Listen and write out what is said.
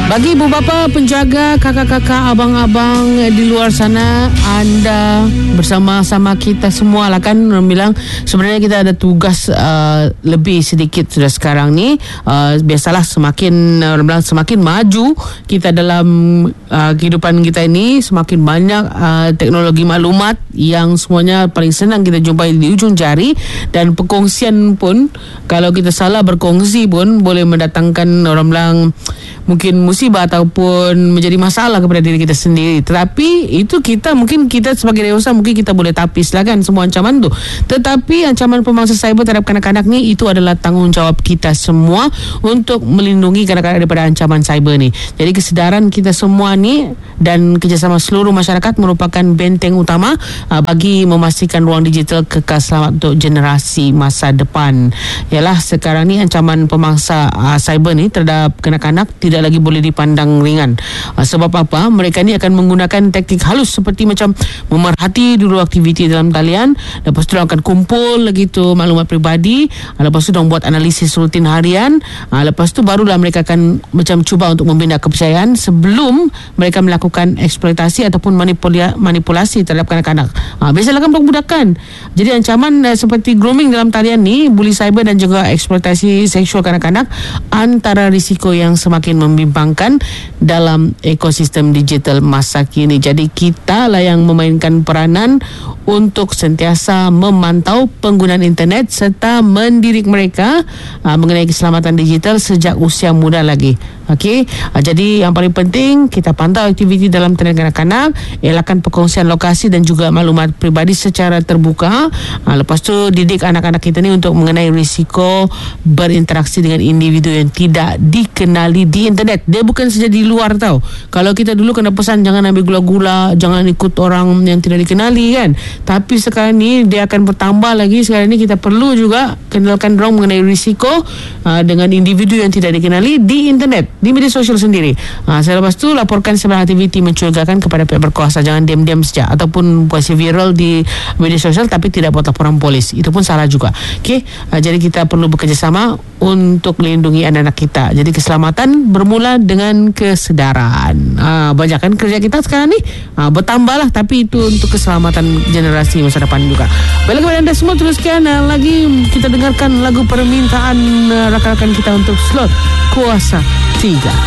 Bagi ibu bapa, penjaga, kakak-kakak, abang-abang di luar sana, anda bersama-sama kita semua lah kan. Orang bilang sebenarnya kita ada tugas lebih sedikit sudah sekarang ni. Biasalah semakin orang bilang semakin maju kita dalam kehidupan kita ini, semakin banyak teknologi maklumat yang semuanya paling senang kita jumpai di ujung jari, dan perkongsian pun kalau kita salah berkongsi pun boleh mendatangkan orang bilang mungkin musibah ataupun menjadi masalah kepada diri kita sendiri. Tetapi itu mungkin kita sebagai dewasa mungkin kita boleh tapis lah kan semua ancaman tu. Tetapi ancaman pemangsa cyber terhadap kanak-kanak ni, itu adalah tanggungjawab kita semua untuk melindungi kanak-kanak daripada ancaman cyber ni. Jadi kesedaran kita semua ni dan kerjasama seluruh masyarakat merupakan benteng utama bagi memastikan ruang digital kekal selamat untuk generasi masa depan. Yalah, sekarang ni ancaman pemangsa cyber ni terhadap kanak-kanak tidak lagi boleh dipandang ringan. Sebab apa? Mereka ni akan menggunakan taktik halus seperti macam memerhati dulu aktiviti dalam talian, lepas tu akan kumpul lagi tu maklumat peribadi, lepas tu buat analisis rutin harian, lepas tu barulah mereka akan macam cuba untuk membina kepercayaan sebelum mereka melakukan eksploitasi ataupun manipulasi terhadap kanak-kanak. Biasalah kan perbudakan. Jadi ancaman seperti grooming dalam talian ni, bully cyber dan juga eksploitasi seksual kanak-kanak antara risiko yang semakin membimbangkan dalam ekosistem digital masa kini. Jadi kita lah yang memainkan peranan untuk sentiasa memantau penggunaan internet serta mendidik mereka mengenai keselamatan digital sejak usia muda lagi. Okey, jadi yang paling penting kita pantau aktiviti dalam talian kanak-kanak, elakkan perkongsian lokasi dan juga maklumat peribadi secara terbuka. Lepas tu didik anak-anak kita ni untuk mengenai risiko berinteraksi dengan individu yang tidak dikenali di internet. Dia bukan saja di luar tau. Kalau kita dulu kena pesan jangan ambil gula-gula, jangan ikut orang yang tidak dikenali kan. Tapi sekarang ni dia akan bertambah lagi. Sekarang ni kita perlu juga kenalkan orang mengenai risiko dengan individu yang tidak dikenali di internet, di media sosial sendiri. Selepas tu laporkan sebarang aktiviti mencurigakan kepada pihak berkuasa. Jangan diam-diam saja ataupun buat viral di media sosial tapi tidak buat laporan polis. Itu pun salah juga. Okey, jadi kita perlu bekerjasama untuk melindungi anak-anak kita. Jadi keselamatan bermula dengan kesedaran. Banyak kan kerja kita sekarang ni bertambahlah, tapi itu untuk keselamatan generasi masa depan juga. Baiklah kepada anda semua, teruskan lagi kita dengarkan lagu permintaan rakan-rakan kita untuk slot Kuasa 3.